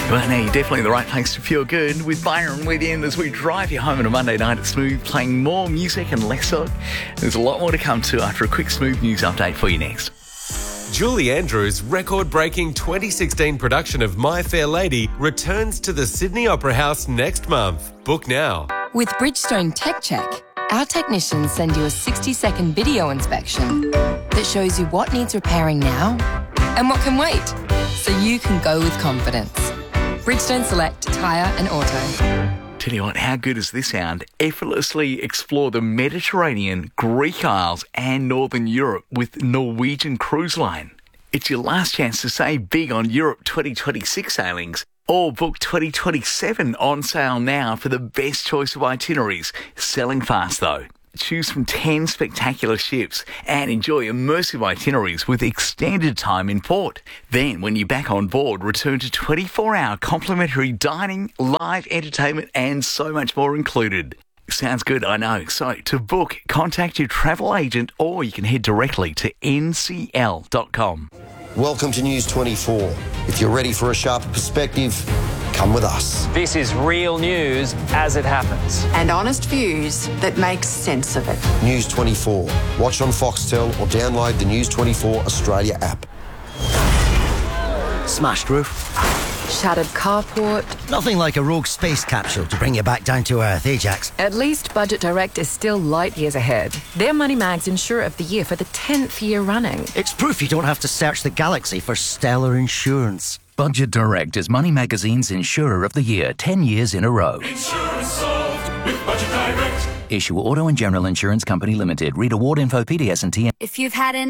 Well, now you're definitely in the right place to feel good with Byron with you as we drive you home on a Monday night at Smooth, playing more music and less talk. There's a lot more to come to after a quick Smooth news update for you next. Julie Andrews' record-breaking 2016 production of My Fair Lady returns to the Sydney Opera House next month. Book now. With Bridgestone Tech Check, our technicians send you a 60-second video inspection that shows you what needs repairing now and what can wait, so you can go with confidence. Bridgestone Select Tyre and Auto. Tell you what, how good does this sound? Effortlessly explore the Mediterranean, Greek Isles and Northern Europe with Norwegian Cruise Line. It's your last chance to save big on Europe 2026 sailings. Or book 2027 on sale now for the best choice of itineraries. Selling fast though. Choose from 10 spectacular ships and enjoy immersive itineraries with extended time in port. Then, when you're back on board, return to 24-hour complimentary dining, live entertainment and so much more included. Sounds good, I know. So, to book, contact your travel agent or you can head directly to ncl.com. Welcome to News 24. If you're ready for a sharper perspective, come with us. This is real news as it happens. And honest views that make sense of it. News 24. Watch on Foxtel or download the News 24 Australia app. Smashed roof. Shattered carport. Nothing like a rogue space capsule to bring you back down to earth, eh, Jax? At least Budget Direct is still light years ahead. They're Moneymags Insurer of the Year for the 10th year running. It's proof you don't have to search the galaxy for stellar insurance. Budget Direct is Money Magazine's Insurer of the Year 10 years in a row. Insurance solved with Budget Direct. Issue Auto and General Insurance Company Limited. Read award info, PDS and TN. If you've had an